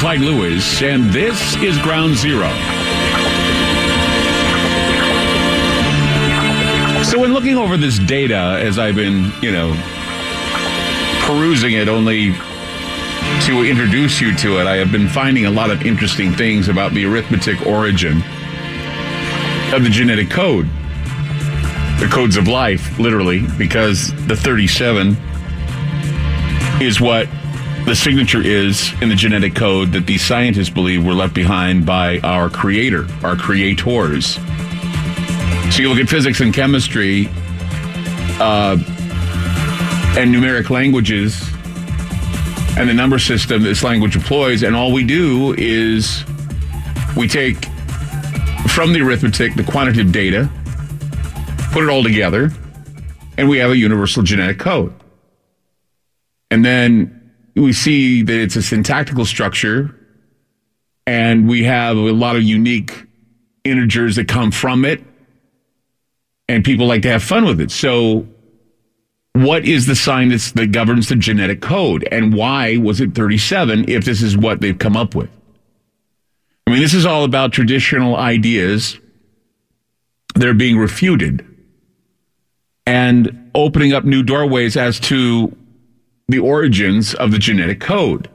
Clyde Lewis, and this is Ground Zero. So when looking over this data, as I've been, perusing it only to introduce you to it, I have been finding a lot of interesting things about the arithmetic origin of the genetic code. The codes of life, literally, because the 37 is what the signature is in the genetic code that these scientists believe were left behind by our creator, our creators. So you look at physics and chemistry and numeric languages and the number system this language employs, and all we do is we take from the arithmetic the quantitative data, put it all together, and we have a universal genetic code. And then we see that it's a syntactical structure, and we have a lot of unique integers that come from it, and people like to have fun with it. So what is the science that governs the genetic code, and why was it 37 if this is what they've come up with? I mean, this is all about traditional ideas that are being refuted and opening up new doorways as to the origins of the genetic code.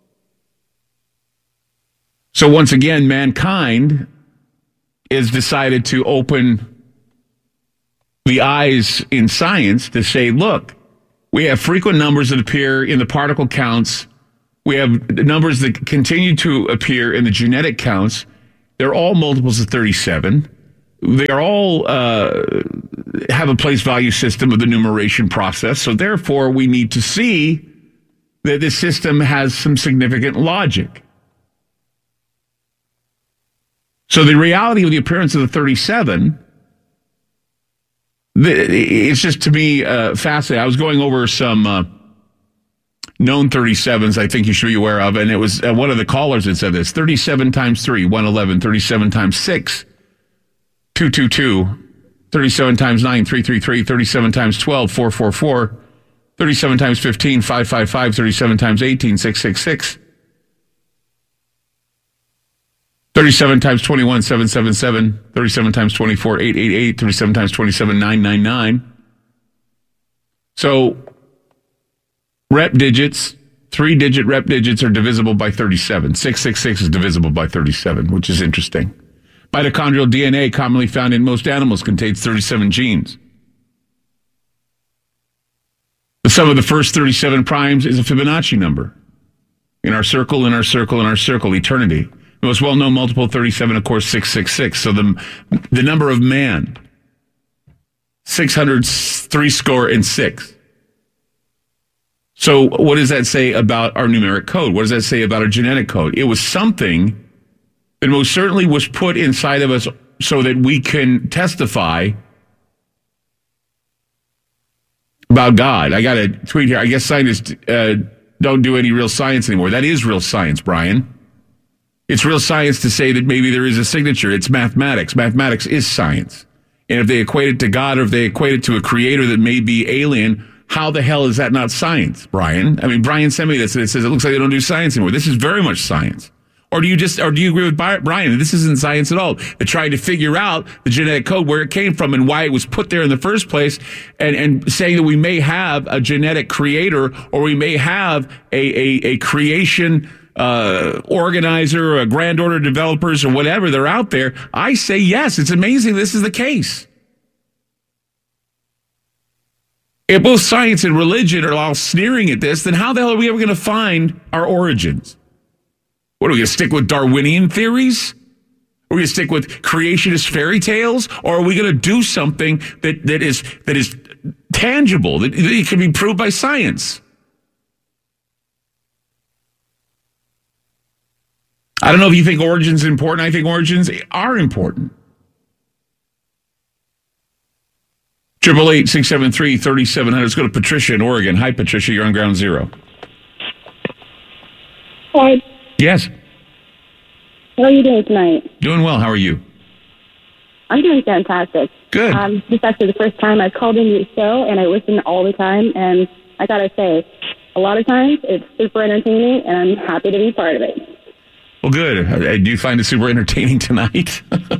So once again, mankind is decided to open the eyes in science to say, look, we have frequent numbers that appear in the particle counts. We have numbers that continue to appear in the genetic counts. They're all multiples of 37. They are all have a place value system of the numeration process. So therefore, we need to see that this system has some significant logic. So the reality of the appearance of the 37, it's just, to me, fascinating. I was going over some known 37s I think you should be aware of, and it was one of the callers that said this: 37 times 3, 111, 37 times 6, 222, 37 times 9, 333, 37 times 12, 444, 37 times 15, 555, 37 times 18, 666, 37 times 21, 777, 37 times 24, 888, 37 times 27, 999. So rep digits, 3-digit rep digits are divisible by 37. 666 is divisible by 37, which is interesting. Mitochondrial DNA, commonly found in most animals, contains 37 genes. The sum of the first 37 primes is a Fibonacci number. In our circle, in our circle, in our circle, eternity. The most well-known multiple of 37, of course, 666. So the number of man, 636. So what does that say about our numeric code? What does that say about our genetic code? It was something that most certainly was put inside of us so that we can testify about God. I got a tweet here. I guess scientists don't do any real science anymore. That is real science, Brian. It's real science to say that maybe there is a signature. It's mathematics. Mathematics is science. And if they equate it to God, or if they equate it to a creator that may be alien, how the hell is that not science, Brian? I mean, Brian sent me this and it says it looks like they don't do science anymore. This is very much science. Or do you agree with Brian that this isn't science at all? They're trying to figure out the genetic code, where it came from and why it was put there in the first place, and saying that we may have a genetic creator, or we may have a creation organizer, or a grand order of developers, or whatever, they're out there. I say yes, it's amazing this is the case. If both science and religion are all sneering at this, then how the hell are we ever going to find our origins? What, are we going to stick with Darwinian theories? Are we going to stick with creationist fairy tales? Or are we going to do something that is tangible, that it can be proved by science? I don't know if you think origins are important. I think origins are important. 888-673-3700. Let's go to Patricia in Oregon. Hi, Patricia. You're on Ground Zero. Hi. Yes. How are you doing tonight? Doing well. How are you? I'm doing fantastic. Good. This is actually the first time I've called into your show, and I listen all the time. And I gotta say, a lot of times it's super entertaining, and I'm happy to be part of it. Well, good. Do you find it super entertaining tonight?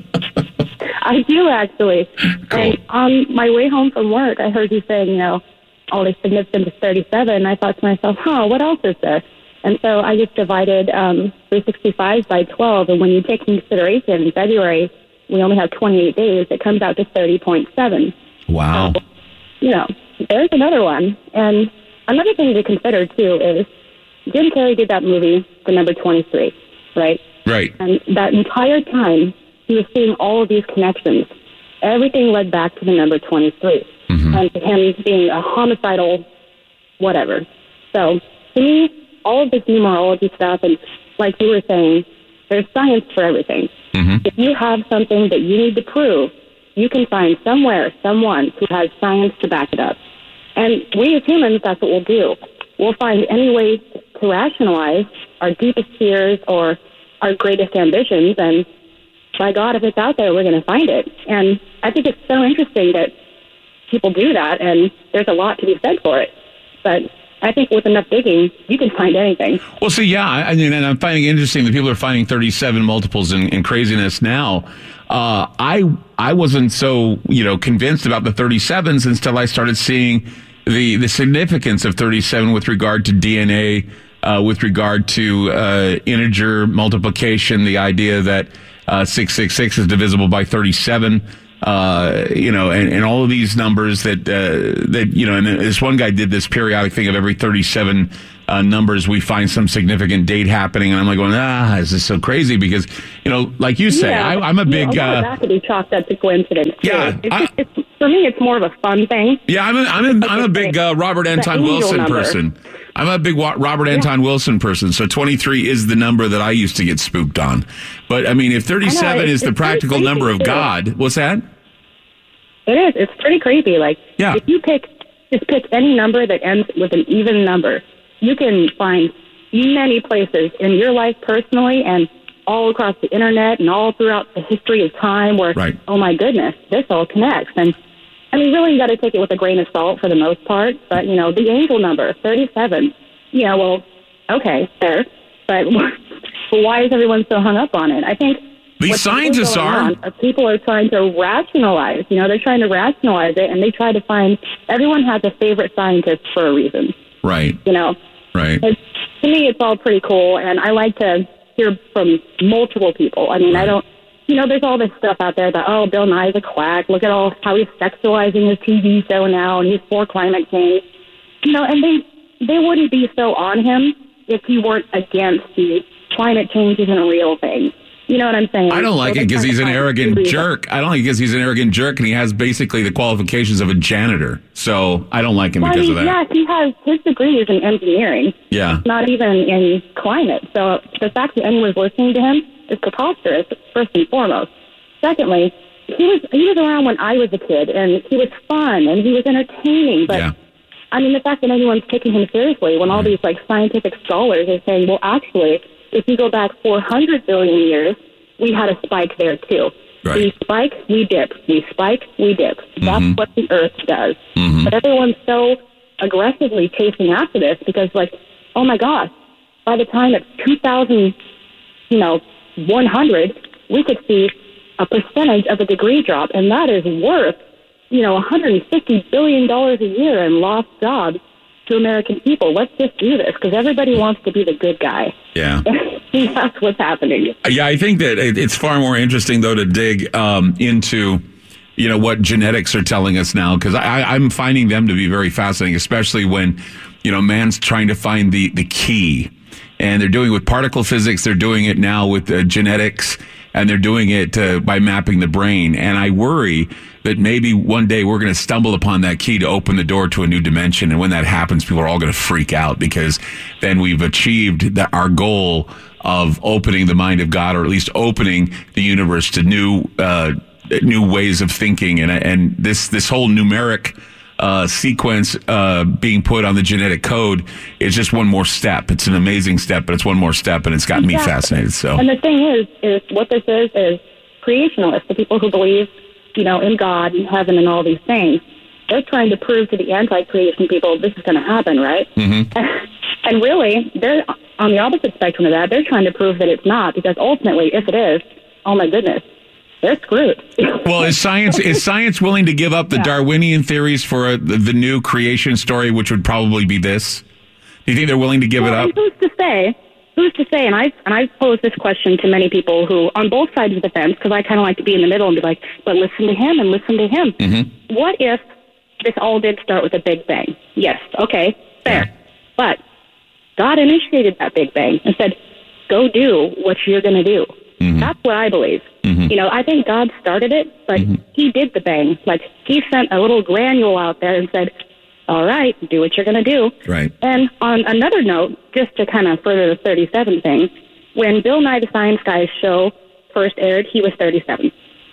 I do, actually. Cool. And on my way home from work, I heard you saying, all the significance is 37. And I thought to myself, what else is there? And so I just divided 365 by 12. And when you take into consideration in February, we only have 28 days, it comes out to 30.7. Wow. So, there's another one. And another thing to consider, too, is Jim Carrey did that movie, The Number 23, right? Right. And that entire time, he was seeing all of these connections. Everything led back to the number 23. Mm-hmm. And to him being a homicidal whatever. So, to me, all of this numerology stuff, and like you were saying, there's science for everything. Mm-hmm. If you have something that you need to prove, you can find somewhere someone who has science to back it up. And we as humans, that's what we'll do. We'll find any way to rationalize our deepest fears or our greatest ambitions, and by God, if it's out there, we're going to find it. And I think it's so interesting that people do that, and there's a lot to be said for it. But I think with enough digging, you can find anything. Well, see, yeah, and I'm finding it interesting that people are finding 37 multiples in craziness now. I wasn't so, convinced about the 37s until I started seeing the significance of 37 with regard to DNA, with regard to integer multiplication, the idea that 666 is divisible by 37, and all of these numbers that and this one guy did this periodic thing of every 37 numbers, we find some significant date happening. And I'm like going, this is so crazy because, like you say, I'm a big... that could be chalked up to coincidence. Yeah. For me, it's more of a fun thing. Yeah, I'm a big Robert Anton Wilson person. I'm a big Robert Anton Wilson person. So 23 is the number that I used to get spooked on. But, I mean, if 37 is the practical number of God, what's that? It is. It's pretty creepy. Like, if you pick any number that ends with an even number, you can find many places in your life personally and all across the internet and all throughout the history of time where, oh my goodness, this all connects. And I mean, really, you got to take it with a grain of salt for the most part. But, the angel number, 37, okay, fair. But why is everyone so hung up on it? I think these scientists people are trying to rationalize. They're trying to rationalize it, and they try to find, everyone has a favorite scientist for a reason. Right. Right. To me, it's all pretty cool, and I like to hear from multiple people. I mean, I don't, there's all this stuff out there that, Bill Nye's a quack. Look at how he's sexualizing his TV show now, and he's for climate change. And they wouldn't be so on him if he weren't against the climate change isn't a real thing. You know what I'm saying? I don't like it because he's an arrogant jerk. I don't like it because he's an arrogant jerk, and he has basically the qualifications of a janitor. So I don't like him because of that. Yeah, he has his degree is in engineering. Yeah. Not even in climate. So the fact that anyone's listening to him is preposterous, first and foremost. Secondly, he was around when I was a kid, and he was fun, and he was entertaining. But, I mean, the fact that anyone's taking him seriously when all these, scientific scholars are saying, well, actually, if you go back 400 billion years, we had a spike there, too. Right. We spike, we dip. We spike, we dip. That's what the Earth does. Mm-hmm. But everyone's so aggressively chasing after this because, oh, my gosh, by the time it's 2100, we could see a percentage of a degree drop, and that is worth, $150 billion a year in lost jobs to American people. Let's just do this because everybody wants to be the good guy. Yeah. That's what's happening. Yeah, I think that it's far more interesting, though, to dig into, what genetics are telling us now, because I'm finding them to be very fascinating, especially when, man's trying to find the key. And they're doing it with particle physics. They're doing it now with genetics, and they're doing it by mapping the brain. And I worry that maybe one day we're going to stumble upon that key to open the door to a new dimension. And when that happens, people are all going to freak out because then we've achieved our goal of opening the mind of God, or at least opening the universe to new ways of thinking. And this whole numeric sequence being put on the genetic code is just one more step. It's an amazing step, but it's one more step, and it's got me fascinated. So, and the thing is what this is creationalists, the people who believe, in God and heaven and all these things. They're trying to prove to the anti-creation people this is going to happen, right? Mm-hmm. And really, they're on the opposite spectrum of that, they're trying to prove that it's not, because ultimately, if it is, oh my goodness, they're screwed. Well, is science willing to give up the Darwinian theories for the new creation story, which would probably be this? Do you think they're willing to give it up? Who's to say? And I've posed this question to many people who, on both sides of the fence, because I kind of like to be in the middle and be like, but listen to him and listen to him. Mm-hmm. What if this all did start with a Big Bang? Yes, okay, fair. Yeah. But God initiated that Big Bang and said, go do what you're going to do. Mm-hmm. That's what I believe. Mm-hmm. I think God started it, but he did the bang. Like, he sent a little granule out there and said, all right, do what you're going to do. Right. And on another note, just to kind of further the 37 thing, when Bill Nye the Science Guy's show first aired, he was 37.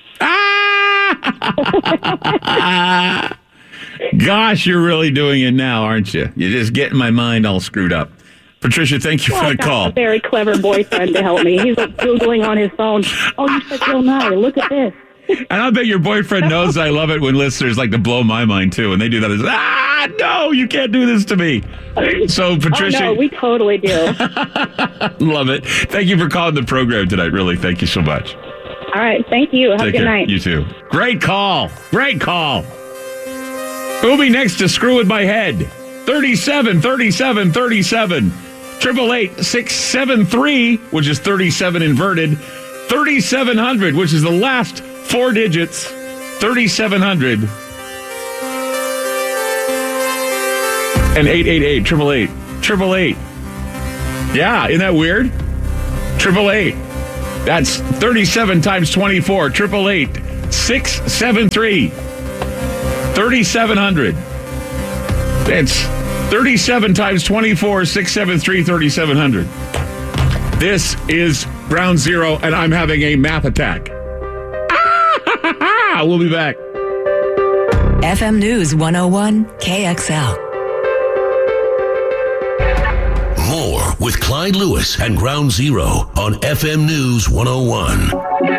Gosh, you're really doing it now, aren't you? You're just getting my mind all screwed up. Patricia, thank you for the call. A very clever boyfriend to help me. He's like Googling on his phone. Oh, you said Bill Nye. Look at this. And I bet your boyfriend knows I love it when listeners like to blow my mind, too. And they do that as, no, you can't do this to me. So, Patricia. Oh, no, we totally do. Love it. Thank you for calling the program tonight. Really, thank you so much. All right. Thank you. Have a good night. You too. Great call. Great call. Who'll be next to Screw With My Head? 37, 37, 37. 888-673, which is 37 inverted. 3700, which is the last four digits. 3700. And 888-888. Yeah, isn't that weird? 888. That's 37 times 24. 888-673. 3700. It's 37 times 24, 673, 3700. This is Ground Zero, and I'm having a math attack. We'll be back. FM News 101, KXL. More with Clyde Lewis and Ground Zero on FM News 101.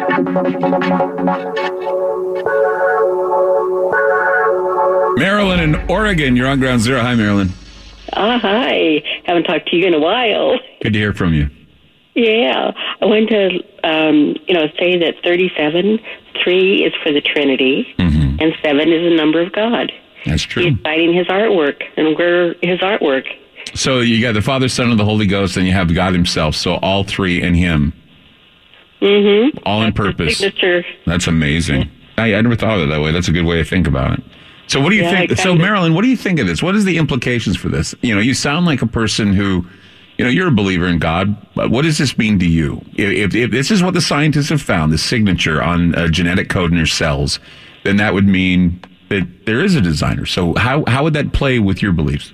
Marilyn in Oregon, you're on Ground Zero. Hi, Marilyn. Hi. Haven't talked to you in a while. Good to hear from you. Yeah. I want to, say that 37, 3 is for the Trinity, and 7 is the number of God. That's true. He's citing his artwork, and we're his artwork. So you got the Father, Son, and the Holy Ghost, and you have God himself. So all three in him. Mm-hmm. All in purpose. Signature. That's amazing. I never thought of it that way. That's a good way to think about it. So what do you think? So Marilyn, what do you think of this? What is the implications for this? You sound like a person who, you're a believer in God. But what does this mean to you? If this is what the scientists have found, the signature on a genetic code in your cells, then that would mean that there is a designer. So how would that play with your beliefs?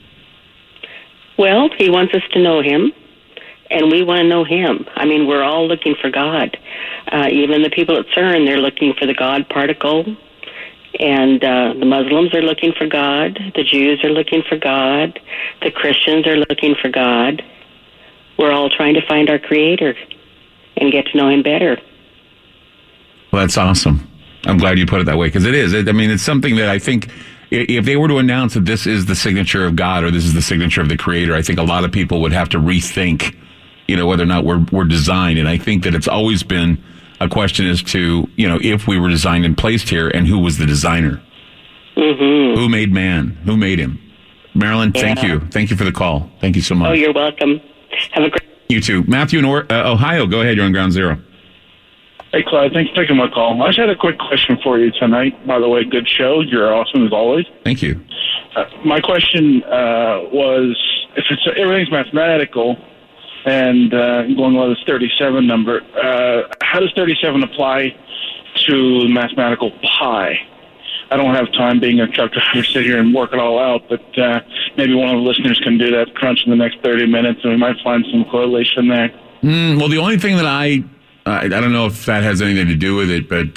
Well, he wants us to know him, and we want to know him. I mean, we're all looking for God. Even the people at CERN, they're looking for the God particle. And the Muslims are looking for God. The Jews are looking for God. The Christians are looking for God. We're all trying to find our Creator and get to know him better. Well, that's awesome. I'm glad you put it that way, because it is. It's something that I think if they were to announce that this is the signature of God or this is the signature of the Creator, I think a lot of people would have to rethink, whether or not we're designed. And I think that it's always been a question as to, if we were designed and placed here, and who was the designer? Mm-hmm. Who made man? Who made him? Marilyn, Thank you. Thank you for the call. Thank you so much. Oh, you're welcome. Have a great... You too. Matthew in Ohio, go ahead. You're on Ground Zero. Hey, Clyde. Thanks for taking my call. I just had a quick question for you tonight. By the way, good show. You're awesome as always. Thank you. My question was, if everything's mathematical, and going with this 37 number, how does 37 apply to the mathematical pi? I don't have time, being a truck driver, to sit here and work it all out, but maybe one of the listeners can do that crunch in the next 30 minutes, and we might find some correlation there. Well, the only thing that I don't know if that has anything to do with it, but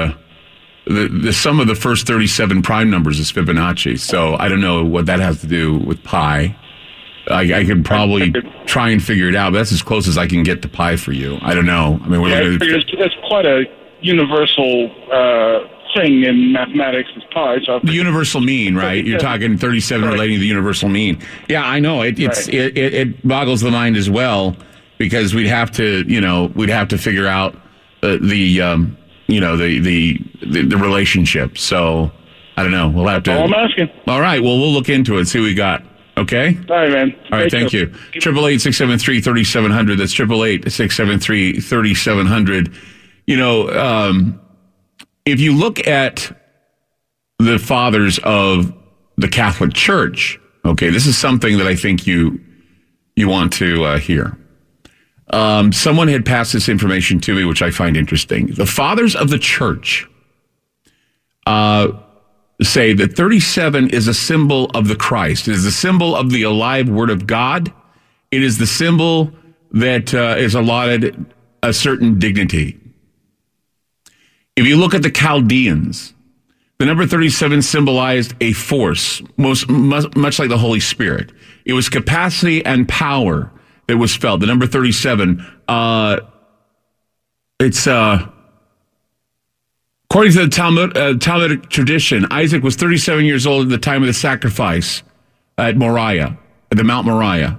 the sum of the first 37 prime numbers is Fibonacci, so I don't know what that has to do with pi. I could probably try and figure it out, but that's as close as I can get to pi for you. I don't know. I figured that's quite a universal thing in mathematics is pi. So the universal mean, right? You're talking 37 relating to the universal mean. Yeah, I know. It boggles the mind as well, because we'd have to figure out the relationship. So I don't know. We'll have to. All I'm asking. All right. Well, we'll look into it. See what we got. Okay. All right, man. All right. Thank you. 888-673-3700. That's 888-673-3700. If you look at the fathers of the Catholic Church, okay, this is something that I think you want to hear. Someone had passed this information to me, which I find interesting. The fathers of the Church say that 37 is a symbol of the Christ. It is the symbol of the alive Word of God. It is the symbol that is allotted a certain dignity. If you look at the Chaldeans, the number 37 symbolized a force, much like the Holy Spirit. It was capacity and power that was felt. The number 37, according to the Talmudic tradition, Isaac was 37 years old at the time of the sacrifice at Moriah, at the Mount Moriah.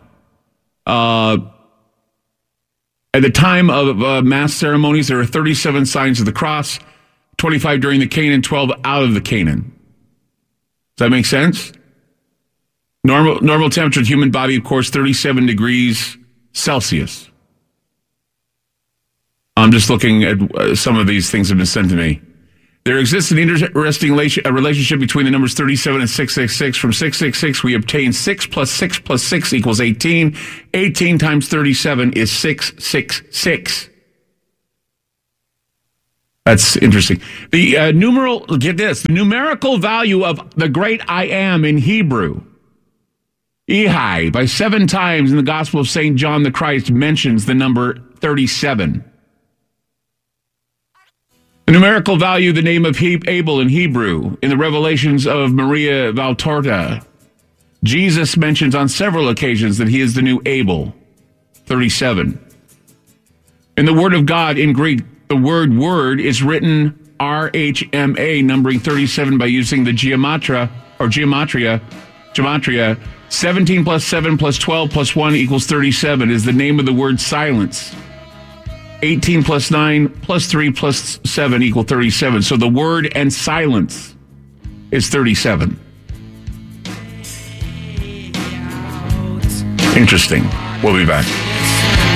At the time of mass ceremonies, there were 37 signs of the cross, 25 during the Canaan, 12 out of the Canaan. Does that make sense? Normal temperature of the human body, of course, 37 degrees Celsius. I'm just looking at some of these things that have been sent to me. There exists an interesting relationship between the numbers 37 and 666. From 666, we obtain 6 plus 6 plus 6 equals 18. 18 times 37 is 666. That's interesting. The numerical value of the great I am in Hebrew, Ehai, by 7 times in the Gospel of St. John the Christ mentions the number 37. The numerical value, the name of Abel in Hebrew, in the revelations of Maria Valtorta, Jesus mentions on several occasions that he is the new Abel, 37. In the Word of God in Greek, the word is written RHMA, numbering 37 by using the gematria. 17 plus 7 plus 12 plus 1 equals 37 is the name of the word silence. 18 plus 9 plus 3 plus 7 equal 37. So the word and silence is 37. Interesting. We'll be back.